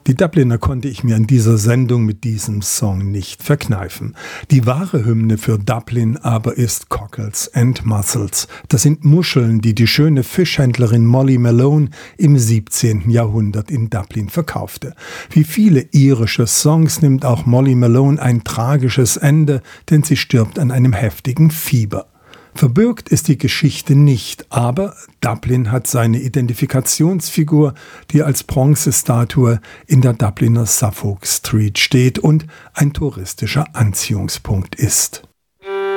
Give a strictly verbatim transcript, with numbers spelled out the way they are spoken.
Die Dubliner konnte ich mir in dieser Sendung mit diesem Song nicht verkneifen. Die wahre Hymne für Dublin aber ist Cockles and Mussels. Das sind Muscheln, die die schöne Fischhändlerin Molly Malone im siebzehnten Jahrhundert in Dublin verkaufte. Wie viele irische Songs nimmt auch Molly Malone ein tragisches Ende, denn sie stirbt an einem heftigen Fieber. Verbürgt ist die Geschichte nicht, aber Dublin hat seine Identifikationsfigur, die als Bronzestatue in der Dubliner Suffolk Street steht und ein touristischer Anziehungspunkt ist.